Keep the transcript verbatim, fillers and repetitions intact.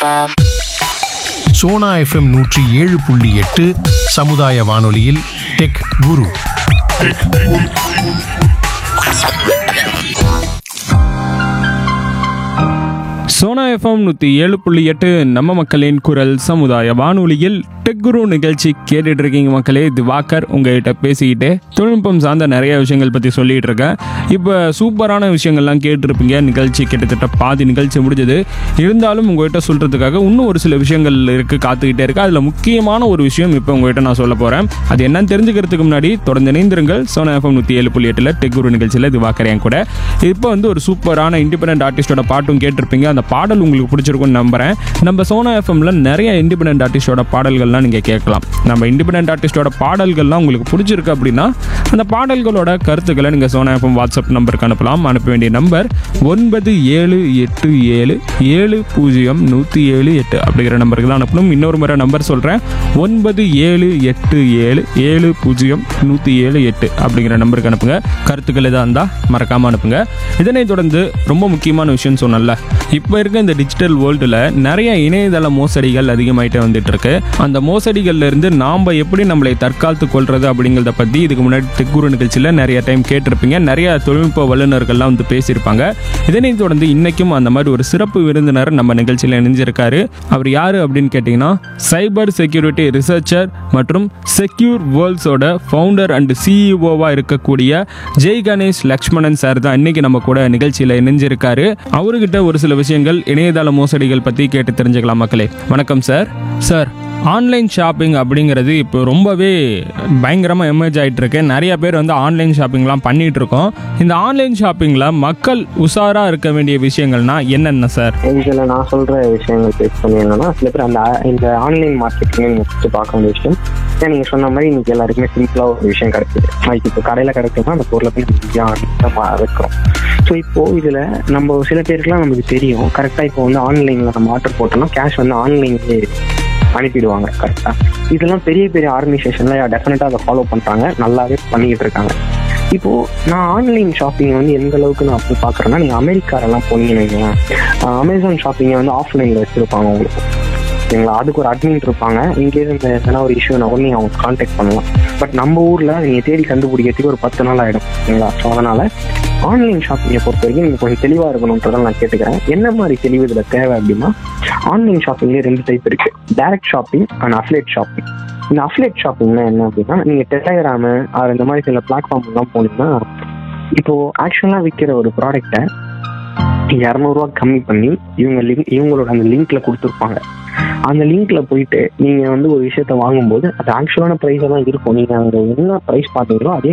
Sona FM நூற்றி ஏழு புள்ளி எட்டு சமுதாய வானொலியில் டெக் குரு. சோனா எஃப்எம் நூற்றி ஏழு புள்ளி எட்டு நம்ம மக்களின் குரல் சமுதாய வானொலியில் டெக் குரு நிகழ்ச்சி கேட்டுட்டு இருக்கீங்க மக்களே. திவாகர் உங்ககிட்ட பேசிக்கிட்டு தொழில்நுட்பம் சார்ந்த நிறைய விஷயங்கள் பற்றி சொல்லிட்டு இருக்கேன். இப்போ சூப்பரான விஷயங்கள்லாம் கேட்டிருப்பீங்க. நிகழ்ச்சி கிட்டத்தட்ட பாதி நிகழ்ச்சி முடிஞ்சது. இருந்தாலும் உங்கள்கிட்ட சொல்கிறதுக்காக இன்னும் ஒரு சில விஷயங்கள் இருக்குது, காத்துக்கிட்டே இருக்குது. அதில் முக்கியமான ஒரு விஷயம் இப்போ உங்கள்கிட்ட நான் சொல்ல போகிறேன். அது என்னன்னு தெரிஞ்சுக்கிறதுக்கு முன்னாடி தொடர்ந்து இணைந்திருங்கள். சோனா எஃப்எம் நூற்றி ஏழு புள்ளி எட்டில் டெக் குரு நிகழ்ச்சியில் திவாகர் என் கூட. இப்போ வந்து ஒரு சூப்பரான இண்டிபெண்டன்ட் ஆர்டிஸ்டோட பாட்டும் கேட்டிருப்பீங்க. அந்த பாடல் உங்களுக்கு பிடிச்சிருக்கும்னு நம்புறேன். நம்ம சோனா எஃப்எம்ல நிறைய இண்டிபெண்டன்ட் ஆர்டிஸ்டோட பாடல்கள்லாம் நீங்கள் கேட்கலாம். நம்ம இண்டிபெண்டன்ட் ஆர்டிஸ்டோட பாடல்கள்லாம் உங்களுக்கு பிடிச்சிருக்கு அப்படின்னா அந்த பாடல்களோட கருத்துக்களை நீங்கள் சோனா எஃப்எம் வாட்ஸ்அப் நம்பருக்கு அனுப்பலாம். அனுப்ப வேண்டிய நம்பர் ஒன்பது ஏழு எட்டு ஏழு ஏழு பூஜ்ஜியம் நூற்றி ஏழு எட்டு அப்படிங்கிற நம்பருக்கு தான் அனுப்பணும். இன்னொரு முறை நம்பர் சொல்கிறேன், ஒன்பது ஏழு எட்டு ஏழு ஏழு பூஜ்ஜியம் நூற்றி ஏழு எட்டு அப்படிங்கிற நம்பருக்கு அனுப்புங்க. கருத்துக்கள் எதாக இருந்தால் மறக்காமல் அனுப்புங்க. இதனைத் தொடர்ந்து ரொம்ப முக்கியமான விஷயம் சொன்னல, இப்போ இருக்க இந்த டிஜிட்டல் வேர்ல்டில் நிறைய இணையதள மோசடிகள் அதிகமாயிட்டே வந்துட்டு இருக்கு. அந்த மோசடிகள்ல இருந்து நாம் எப்படி நம்மளை தற்காத்து கொள்றது அப்படிங்கிறத பற்றி இதுக்கு முன்னாடி டெக் குரு நிகழ்ச்சியில் நிறைய டைம் கேட்டிருப்பீங்க. நிறைய தொழில்நுட்ப வல்லுநர்கள்லாம் வந்து பேசியிருப்பாங்க. இதனைத் தொடர்ந்து இன்னைக்கும் அந்த மாதிரி ஒரு சிறப்பு விருந்தினர் நம்ம நிகழ்ச்சியில் இணைஞ்சிருக்காரு. அவர் யாரு அப்படின்னு கேட்டிங்கன்னா, சைபர் செக்யூரிட்டி ரிசர்ச்சர் மற்றும் செக்யூர் வேர்ல்ட்ஸோட ஃபவுண்டர் அண்ட் சிஇஓவாக இருக்கக்கூடிய ஜெய் கணேஷ் லக்ஷ்மணன் சார் தான் இன்னைக்கு நம்ம கூட நிகழ்ச்சியில் இணைஞ்சிருக்காரு. அவர்கிட்ட ஒரு சில விஷயங்கள் இணையதள மோசடிகள் பற்றி கேட்டு தெரிஞ்சுக்கலாம் மக்களே. வணக்கம் சார். சார், ஆன்லைன் ஷாப்பிங் அப்படிங்கிறது இப்போ ரொம்பவே பயங்கரமாக எமர்ஜ் ஆகிட்டு இருக்கு. நிறைய பேர் வந்து ஆன்லைன் ஷாப்பிங்லாம் பண்ணிகிட்டு இருக்கோம். இந்த ஆன்லைன் ஷாப்பிங்கில் மக்கள் உஷாராக இருக்க வேண்டிய விஷயங்கள்னா என்னென்ன சார்? இதில் நான் சொல்கிற விஷயங்கள் பேஸ் பண்ணி என்னன்னா, சில பேர் அந்த இந்த ஆன்லைன் மார்க்கெட்டிங் நீங்கள் பார்க்க வேண்டிய விஷயம். ஏன் நீங்கள் சொன்ன மாதிரி இன்னைக்கு எல்லாருக்குமே சிம்பிளாக ஒரு விஷயம் கிடைக்குது. அதுக்கு இப்போ கடையில் கிடைக்குமா அந்த பொருளை போய் வைக்கிறோம். ஸோ இப்போது இதில் நம்ம சில பேருக்குலாம் நமக்கு தெரியும் கரெக்டாக. இப்போ வந்து ஆன்லைனில் நம்ம ஆர்டர் போட்டோம்னா கேஷ் வந்து ஆன்லைன்லேயே அனுப்பிடுவாங்க கரெக்டாக. இதெல்லாம் பெரிய பெரிய ஆர்கனைசேஷன்ல டெஃபினட்டாக அதை ஃபாலோ பண்ணுறாங்க, நல்லாவே பண்ணிக்கிட்டு இருக்காங்க. இப்போது நான் ஆன்லைன் ஷாப்பிங் வந்து எந்த அளவுக்கு நான் அப்படி பார்க்குறேன்னா, நீங்கள் அமெரிக்காரெல்லாம் போனீங்கன்னா அமேசான் ஷாப்பிங்கை வந்து ஆஃப்லைனில் வச்சுருப்பாங்க உங்களுக்கு, சரிங்களா? அதுக்கு ஒரு அட்மின் இருப்பாங்க. இங்கேருந்து இந்த எதனா ஒரு இஷ்யூ நான் உடனே அவங்க கான்டாக்ட் பண்ணலாம். பட் நம்ம ஊரில் நீங்கள் தேடி கண்டுபிடிக்கிறதுக்கு ஒரு பத்து நாள் ஆகிடும், சரிங்களா? ஸோ அதனால் ஆன்லைன் ஷாப்பிங்கை பொறுத்த வரைக்கும் நீங்கள் கொஞ்சம் தெளிவாக இருக்கணுன்றதான் நான் கேட்டுக்கிறேன். என்ன மாதிரி தெளிவு இதில் தேவை அப்படின்னா, ஆன்லைன் ஷாப்பிங்லேயே ரெண்டு டைப் இருக்குது, direct shopping and affiliate shopping. இந்த அஃபிலியேட் ஷாப்பிங்னா என்ன அப்படின்னா, நீங்கள் டெலிகிராமு அது இந்த மாதிரி சில பிளாட்ஃபார்ம்லாம் போனீங்கன்னா, இப்போது ஆக்சுவலாக விற்கிற ஒரு ப்ராடக்டை இரநூறுவா கம்மி பண்ணி இவங்க லிங்க் இவங்களோட அந்த லிங்க்ல கொடுத்துருப்பாங்க. அந்த லிங்க்ல போயிட்டு நீங்க வந்து ஒரு விஷயத்த வாங்கும்போது அது ஆக்சுவலான ப்ரைஸா தான் இருக்கும். நீங்க அங்க என்ன ப்ரைஸ் பார்த்தீங்களோ அதே